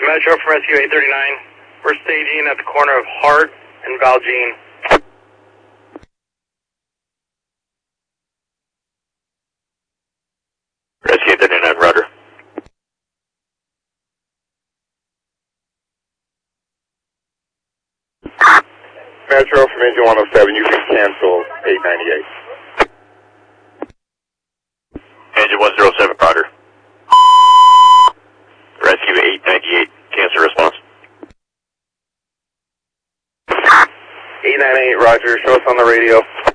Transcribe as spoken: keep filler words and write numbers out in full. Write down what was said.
Metro from Rescue eight thirty-nine. We're staging at the corner of Hart and Valjean. Rescue eight thirty-nine, roger. Metro from engine one oh seven, you can cancel eight ninety-eight. Engine one oh seven, roger. Rescue eight ninety-eight, cancel response. eight ninety-eight, roger, show us on the radio.